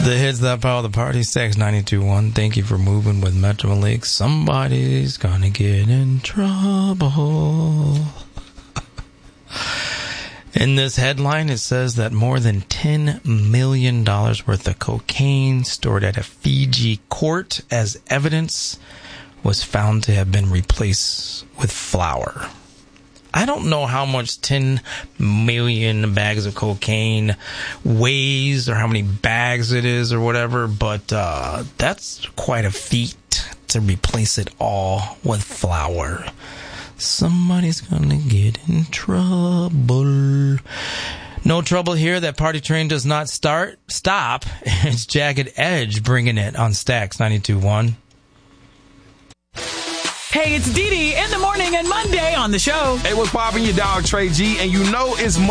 The hits that power the party. Stacks 92.1. Thank you for moving with Metro Lake. Somebody's gonna get in trouble. In this headline, it says that more than $10 million worth of cocaine stored at a Fiji court as evidence was found to have been replaced with flour. I don't know how much 10 million bags of cocaine weighs or how many bags it is or whatever, but that's quite a feat to replace it all with flour. Somebody's gonna get in trouble. No trouble here. That party train does not stop. It's Jagged Edge bringing it on Stacks 92.1. Hey, it's Dee Dee in the morning and Monday on the show. Hey, what's poppin', your dog Trey G, and you know it's